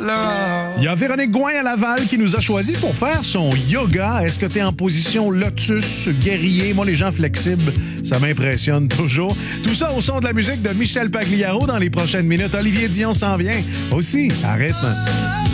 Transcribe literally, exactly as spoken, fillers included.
love. Il y a Véronique Gouin à Laval qui nous a choisi pour faire son yoga. Est-ce que tu es en position lotus, guerrier? Moi, les gens flexibles, ça m'impressionne toujours. Tout ça au son de la musique de Michel Pagliaro dans les prochaines minutes. Olivier Dion s'en vient aussi à rythme.